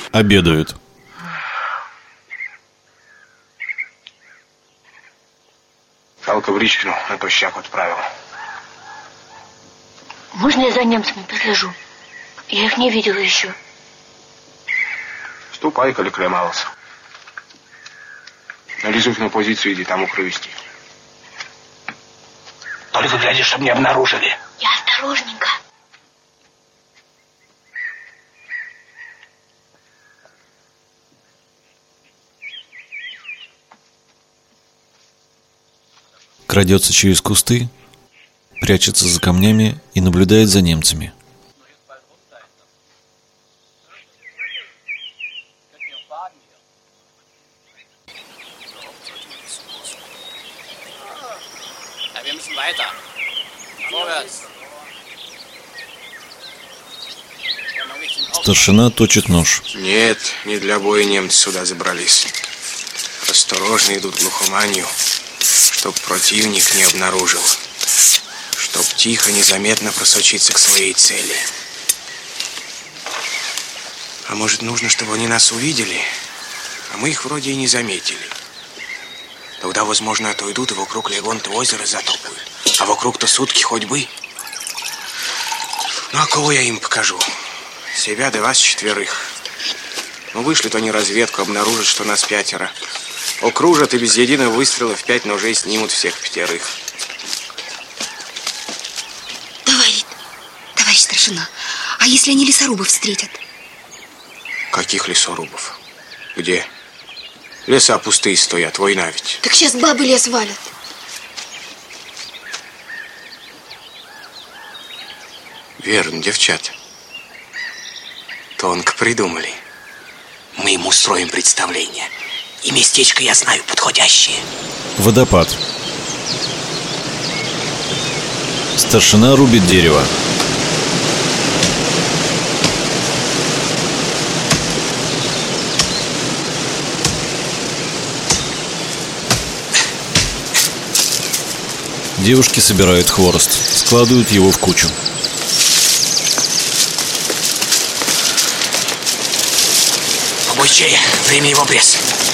Обедают. Алка в Ричкину на тощак отправил. Можно я за немцами послежу? Я их не видела еще. Ступай, коли клемался. На Лизухину позицию иди, там укрывести. То ли выглядишь, чтобы не обнаружили. Я осторожненько. Крадется через кусты, прячется за камнями и наблюдает за немцами. Старшина точит нож. Нет, не для боя немцы сюда забрались. Осторожно идут глухоманью, чтоб противник не обнаружил. Чтоб тихо, незаметно просочиться к своей цели. А может, нужно, чтобы они нас увидели, а мы их вроде и не заметили. Тогда, возможно, отойдут и вокруг Легонта озера затопают. А вокруг-то сутки ходьбы. Ну, а кого я им покажу? Себя да вас четверых. Ну, вышлют они разведку, обнаружат, что нас 5. Окружат и без единого выстрела в 5 ножей снимут всех 5. Товарищ старшина, а если они лесорубов встретят? Каких лесорубов? Где? Леса пустые стоят, война ведь. Так сейчас бабы лес валят. Верно, девчата. Тонко придумали. Мы ему устроим представление. И местечко, я знаю, подходящее. Водопад. Старшина рубит дерево. Девушки собирают хворост, складывают его в кучу. Побойчее, время его обрез.